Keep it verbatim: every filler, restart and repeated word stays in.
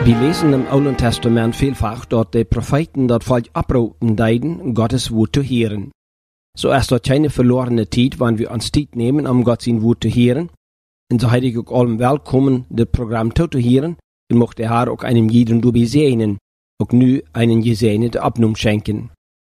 Wir lesen im Alten Testament vielfach, dass die Propheten das Volk abrufen deiden, Gottes Wort zu hören. So ist dort keine verlorene Zeit, wenn wir uns Zeit nehmen, um Gott sein Wort zu hören. Und so heide ich auch allem willkommen, das Programm zu hören. Und mochte der Herr auch einem jeden dabei segnen, auch nu einen gesegneten Abnehmung schenken.